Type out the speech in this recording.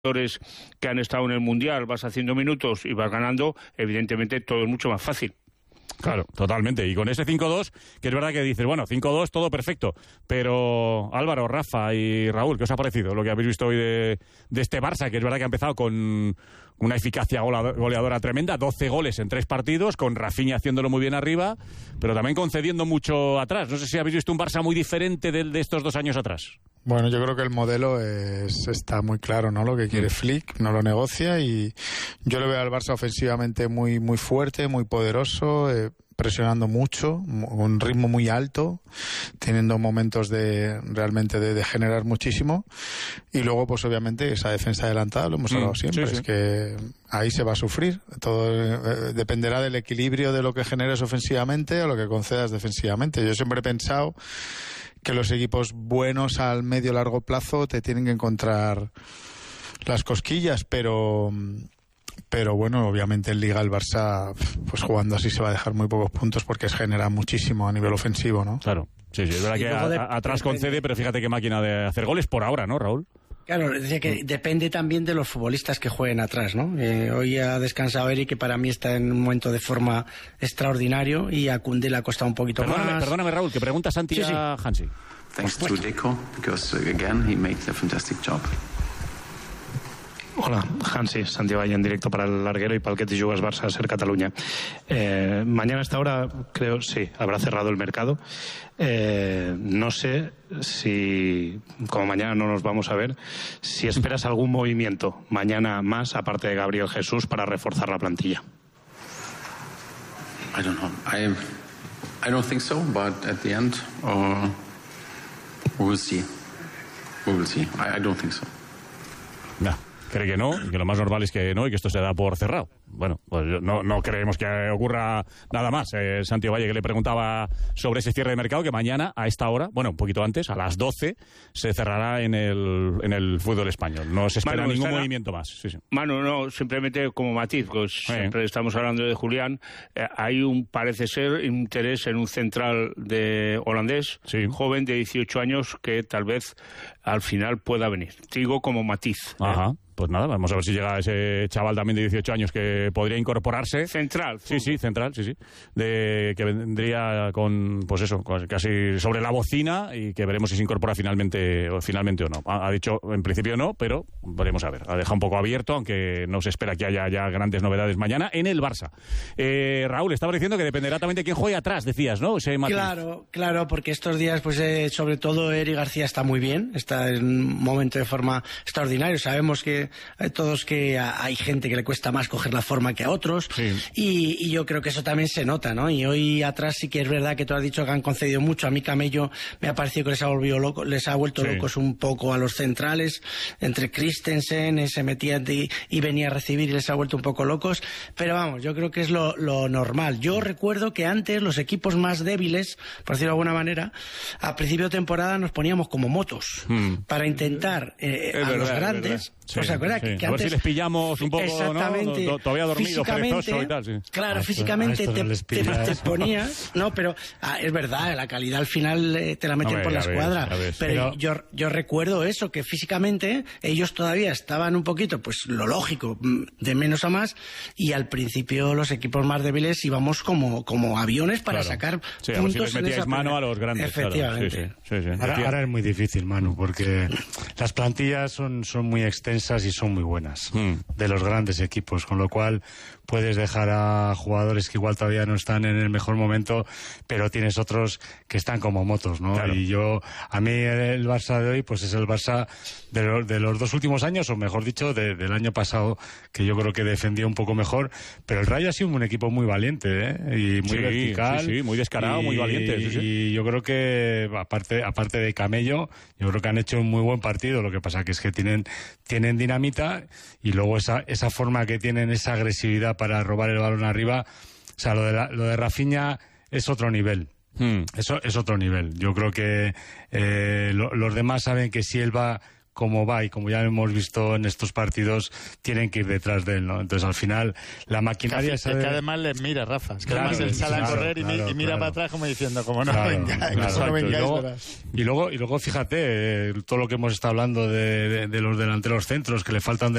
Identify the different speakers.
Speaker 1: que han estado en el Mundial, vas haciendo minutos y vas ganando, evidentemente todo es mucho más fácil.
Speaker 2: Claro, totalmente. Y con ese 5-2, que es verdad que dices, bueno, 5-2, todo perfecto. Pero Álvaro, Rafa y Raúl, ¿qué os ha parecido lo que habéis visto hoy de este Barça? Que es verdad que ha empezado con una eficacia goleadora tremenda, 12 goles en 3 partidos, con Rafinha haciéndolo muy bien arriba, pero también concediendo mucho atrás. No sé si habéis visto un Barça muy diferente de estos 2 años atrás.
Speaker 3: Bueno, yo creo que el modelo está muy claro, ¿no? Lo que quiere Flick, no lo negocia, y yo le veo al Barça ofensivamente muy, muy fuerte, muy poderoso, presionando mucho, un ritmo muy alto, teniendo momentos realmente de generar muchísimo, y luego pues obviamente esa defensa adelantada, lo hemos hablado siempre, sí. Es que ahí se va a sufrir, todo dependerá del equilibrio de lo que generes ofensivamente o lo que concedas defensivamente. Yo siempre he pensado que los equipos buenos al medio largo plazo te tienen que encontrar las cosquillas, pero bueno, obviamente en Liga el Barça, pues jugando así se va a dejar muy pocos puntos porque genera muchísimo a nivel ofensivo, ¿no?
Speaker 2: Claro, sí, es verdad que atrás concede, pero fíjate qué máquina de hacer goles por ahora, ¿no, Raúl?
Speaker 4: Claro, decía que depende también de los futbolistas que jueguen atrás, ¿no? Hoy ha descansado Eric, que para mí está en un momento de forma extraordinario, y a Koundé le ha costado un poquito más.
Speaker 2: Perdóname, Raúl, que pregunta Santi a Hansi.
Speaker 5: Thanks to Deco, because again he makes a fantastic job.
Speaker 6: Hola, Hansi, Santi Valle en directo para El Larguero y para el que te jugas Barça a ser Cataluña. Mañana a esta hora, creo, sí, habrá cerrado el mercado. No sé si, como mañana no nos vamos a ver, si esperas algún movimiento mañana más, aparte de Gabriel Jesús, para reforzar la plantilla.
Speaker 5: I don't know. I don't think so, but at the end, we will see. We will see. I don't think so.
Speaker 2: No. Cree que no, y que lo más normal es que no, y que esto se da por cerrado. Bueno, pues no creemos que ocurra nada más. Santi Valle, que le preguntaba sobre ese cierre de mercado, que mañana a esta hora, bueno, un poquito antes, a las 12, se cerrará en el fútbol español. No se espera ningún movimiento más. Sí.
Speaker 1: Manu, no, simplemente como matiz, pues siempre estamos hablando de Julián, hay parece ser, interés en un central holandés, joven de 18 años, que tal vez al final pueda venir. Digo como matiz.
Speaker 2: Ajá. Pues nada, vamos a ver si llega ese chaval también de 18 años que podría incorporarse.
Speaker 1: Central.
Speaker 2: Sí, central, sí. Que vendría con, pues eso, casi sobre la bocina, y que veremos si se incorpora finalmente o no. Ha dicho, en principio no, pero veremos a ver. Ha dejado un poco abierto, aunque no se espera que haya ya grandes novedades mañana en el Barça. Raúl, estaba diciendo que dependerá también de quién juegue atrás, decías, ¿no?
Speaker 4: Claro, porque estos días, pues sobre todo Eric García está muy bien, está en un momento de forma extraordinario. Sabemos que todos que hay gente que le cuesta más coger la forma que a otros, y yo creo que eso también se nota, ¿no? Y hoy atrás sí que es verdad que tú has dicho que han concedido mucho. A mí Camello me ha parecido que les ha vuelto locos un poco a los centrales, entre Christensen, se metía y venía a recibir y les ha vuelto un poco locos, pero vamos, yo creo que es lo normal. Yo recuerdo que antes los equipos más débiles, por decirlo de alguna manera, a principio de temporada nos poníamos como motos para intentar a los grandes. O sea, ¿verdad? Que
Speaker 2: a ver si les pillamos un poco, ¿no? Todavía dormidos, perezosos y tal. Sí.
Speaker 4: Claro, físicamente te ponías, ¿no? Pero es verdad, la calidad al final te la meten por la escuadra. Pero yo recuerdo eso, que físicamente ellos todavía estaban un poquito, pues lo lógico, de menos a más, y al principio los equipos más débiles íbamos como aviones para sacar puntos.
Speaker 2: A ver si les metíais mano a los grandes.
Speaker 4: Efectivamente.
Speaker 7: Claro. Ahora es muy difícil, Manu, porque las plantillas son muy extensas y son muy buenas de los grandes equipos, con lo cual puedes dejar a jugadores que igual todavía no están en el mejor momento, pero tienes otros que están como motos, ¿no? Claro. Y a mí el Barça de hoy, pues es el Barça de los 2 últimos años, o mejor dicho, del año pasado, que yo creo que defendía un poco mejor, pero el Rayo ha sido un equipo muy valiente, y muy vertical.
Speaker 2: Sí, muy descarado, muy valiente.
Speaker 7: Y yo creo que, aparte de Camello, yo creo que han hecho un muy buen partido. Lo que pasa que es que tienen dinamita, y luego esa forma que tienen, esa agresividad para robar el balón arriba. O sea, lo de Rafinha es otro nivel. Eso es otro nivel. Yo creo que los demás saben que si él va como va, y como ya hemos visto en estos partidos, tienen que ir detrás de él, ¿no? Entonces al final la maquinaria
Speaker 3: es que además les mira, Rafa, es que además él sale a correr y mira para atrás como diciendo, como no vengáis.
Speaker 7: Y luego fíjate, todo lo que hemos estado hablando de los delanteros centros que le faltan